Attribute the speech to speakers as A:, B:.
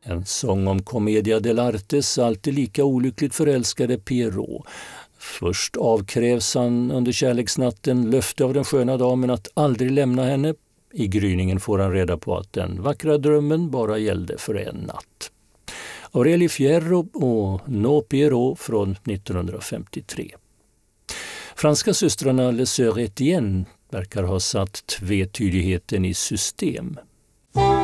A: En sång om commedia dell'artes alltid lika olyckligt förälskade Pierrot. Först avkrävs han under kärleksnatten löfte av den sköna damen att aldrig lämna henne. I gryningen får han reda på att den vackra drömmen bara gällde för en natt. Aureli Fierro och No Pierrot från 1953. Franska systrarna Les Sœurs Etienne verkar ha satt tvetydigheten i system.